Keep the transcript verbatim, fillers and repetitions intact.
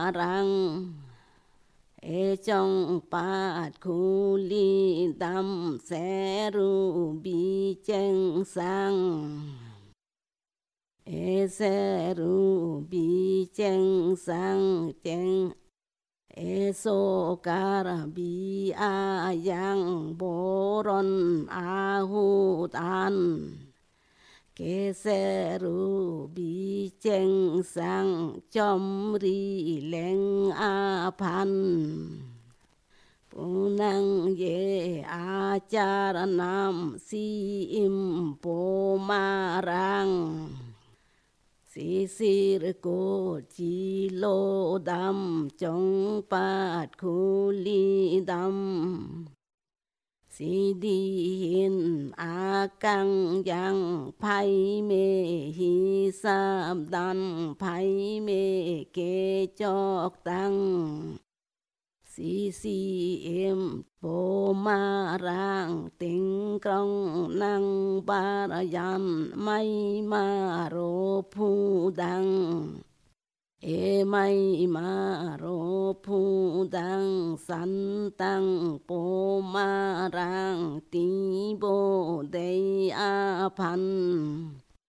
răng e trong bát khu ly đam sẽ ru bi chân sang e sẽ ru bi chân sang chân e so kara bi a yang boron a hu tan ke se ru bi chân sang chom ri leng a pan punang ye a char nam si im po marang si sir ko chi lo dam trong pat khu ly dam si đi hin a căng yang phai mê hi sam dan phai mê ke chok tăng si si em po ma rang tình krong năng ba yan mai ma ro phu đăng e mai ma ro phu đăng san tăng po ma rang ti bo de a pan